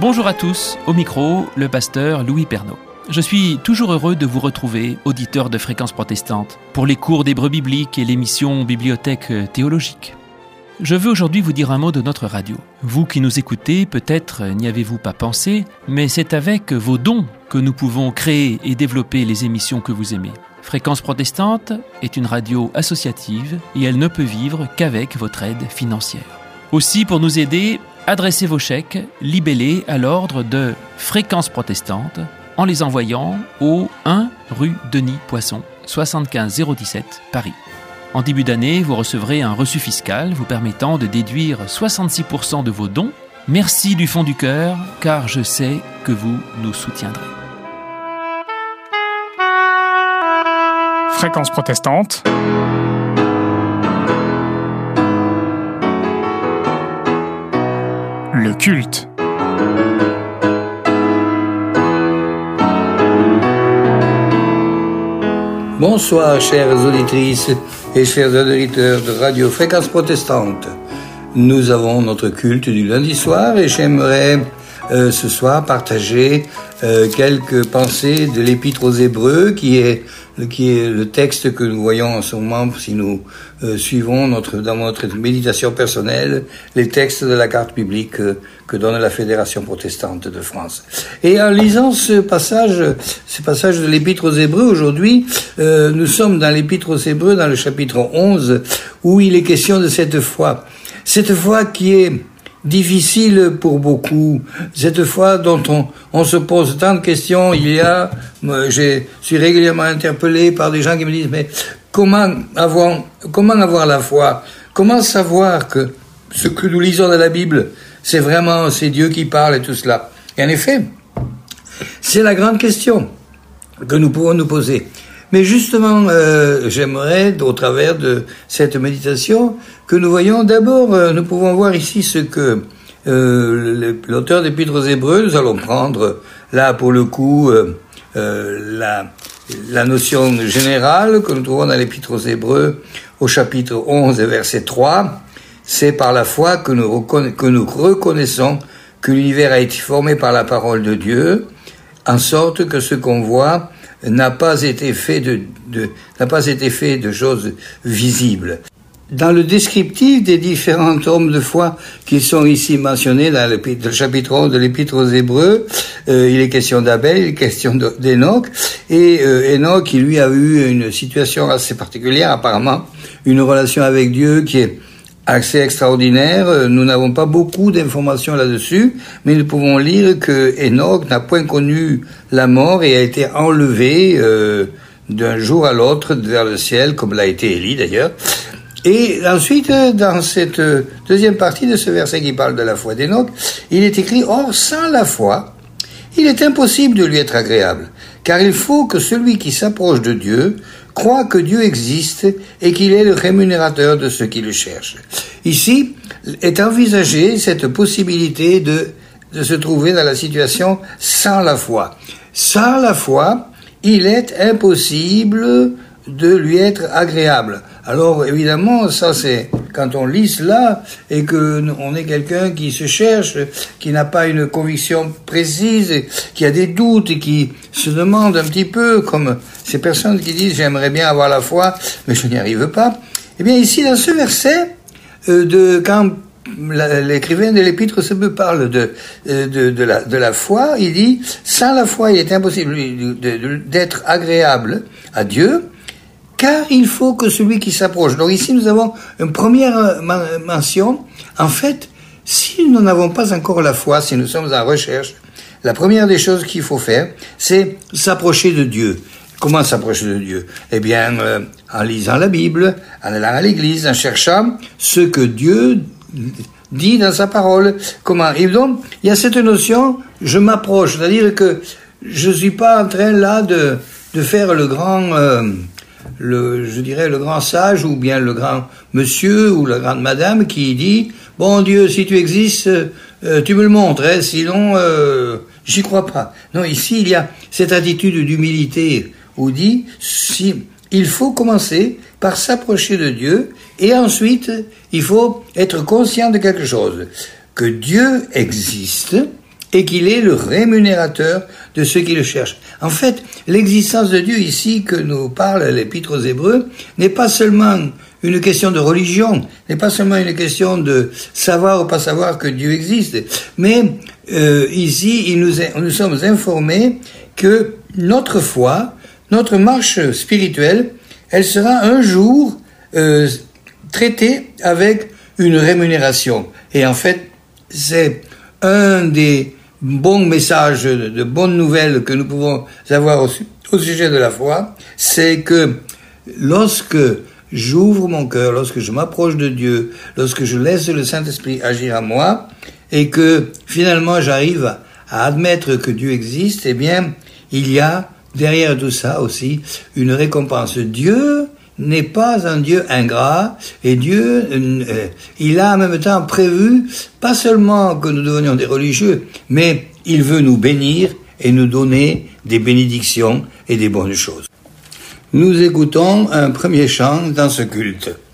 Bonjour à tous, au micro, le pasteur Louis Pernaud. Je suis toujours heureux de vous retrouver, auditeurs de Fréquence Protestante, pour les cours d'hébreu biblique et l'émission Bibliothèque théologique. Je veux aujourd'hui vous dire un mot de notre radio. Vous qui nous écoutez, peut-être n'y avez-vous pas pensé, mais c'est avec vos dons que nous pouvons créer et développer les émissions que vous aimez. Fréquence Protestante est une radio associative et elle ne peut vivre qu'avec votre aide financière. Aussi, pour nous aider, adressez vos chèques libellés à l'ordre de Fréquence Protestante en les envoyant au 1 rue Denis Poisson, 75 017, Paris. En début d'année, vous recevrez un reçu fiscal vous permettant de déduire 66% de vos dons. Merci du fond du cœur, car je sais que vous nous soutiendrez. Fréquence Protestante. Le culte. Bonsoir, chères auditrices et chers auditeurs de Radio Fréquence Protestante. Nous avons notre culte du lundi soir et j'aimerais ce soir partager quelques pensées de l'Épître aux Hébreux qui est le texte que nous voyons en ce moment si nous suivons dans notre méditation personnelle les textes de la carte biblique que donne la Fédération protestante de France. Et en lisant ce passage de l'Épître aux Hébreux aujourd'hui, nous sommes dans l'Épître aux Hébreux dans le chapitre 11 où il est question de cette foi qui est difficile pour beaucoup, cette foi dont on se pose tant de questions. Je suis régulièrement interpellé par des gens qui me disent mais comment avoir la foi? Comment savoir que ce que nous lisons dans la Bible, c'est Dieu qui parle et tout cela? Et en effet, c'est la grande question que nous pouvons nous poser. Mais justement, j'aimerais, au travers de cette méditation, que nous voyons d'abord, nous pouvons voir ici ce que l'auteur d'Épître aux Hébreux, nous allons prendre là pour le coup la notion générale que nous trouvons dans l'Épître aux Hébreux au chapitre 11 verset 3, c'est par la foi que nous reconnaissons que l'univers a été formé par la parole de Dieu, en sorte que ce qu'on voit n'a pas été fait de choses visibles. Dans le descriptif des différents tomes de foi qui sont ici mentionnés dans le chapitre 11 de l'Épître aux Hébreux, il est question d'Abel, il est question d'Enoch, et Enoch, qui lui a eu une situation assez particulière, apparemment, une relation avec Dieu qui est assez extraordinaire. Nous n'avons pas beaucoup d'informations là-dessus, mais nous pouvons lire que Enoch n'a point connu la mort et a été enlevé d'un jour à l'autre vers le ciel, comme l'a été Élie d'ailleurs. Et ensuite, dans cette deuxième partie de ce verset qui parle de la foi d'Enoch, il est écrit « Or, sans la foi, il est impossible de lui être agréable, car il faut que celui qui s'approche de Dieu croit que Dieu existe et qu'il est le rémunérateur de ceux qui le cherchent. » Ici est envisagée cette possibilité de se trouver dans la situation sans la foi. Sans la foi, il est impossible de lui être agréable. Alors évidemment, ça c'est quand on lit cela et que on est quelqu'un qui se cherche, qui n'a pas une conviction précise, qui a des doutes et qui se demande un petit peu, comme ces personnes qui disent j'aimerais bien avoir la foi, mais je n'y arrive pas. Eh bien ici dans ce verset, quand l'écrivain de l'Épître aux Hébreux parle de la foi, il dit sans la foi il est impossible d'être agréable à Dieu, car il faut que celui qui s'approche. Donc ici, nous avons une première mention. En fait, si nous n'avons pas encore la foi, si nous sommes en recherche, la première des choses qu'il faut faire, c'est s'approcher de Dieu. Comment s'approcher de Dieu? Eh bien, en lisant la Bible, en allant à l'église, en cherchant ce que Dieu dit dans sa parole. Comment? Et donc, il y a cette notion, je m'approche, c'est-à-dire que je suis pas en train là de faire le grand sage ou bien le grand monsieur ou la grande madame qui dit bon Dieu, si tu existes, tu me le montres, hein, sinon j'y crois pas. Non, ici il y a cette attitude d'humilité où dit il faut commencer par s'approcher de Dieu et ensuite il faut être conscient de quelque chose, que Dieu existe et qu'il est le rémunérateur de ceux qui le cherchent. En fait, l'existence de Dieu ici que nous parle l'Épître aux Hébreux n'est pas seulement une question de religion, n'est pas seulement une question de savoir ou pas savoir que Dieu existe, mais ici, nous sommes informés que notre foi, notre marche spirituelle, elle sera un jour traitée avec une rémunération. Et en fait, c'est un des bons messages, de bonnes nouvelles que nous pouvons avoir au sujet de la foi, c'est que lorsque j'ouvre mon cœur, lorsque je m'approche de Dieu, lorsque je laisse le Saint-Esprit agir à moi, et que finalement j'arrive à admettre que Dieu existe, eh bien, il y a derrière tout ça aussi une récompense. Dieu n'est pas un Dieu ingrat, et Dieu, il a en même temps prévu, pas seulement que nous devenions des religieux, mais il veut nous bénir et nous donner des bénédictions et des bonnes choses. Nous écoutons un premier chant dans ce culte.